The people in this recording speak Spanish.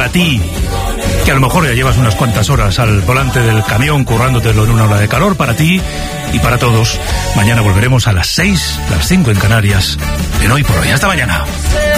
para ti, que a lo mejor ya llevas unas cuantas horas al volante del camión currándotelo en una hora de calor, para ti y para todos. Mañana volveremos a las 6, las 5 en Canarias, en Hoy por Hoy. Hasta mañana.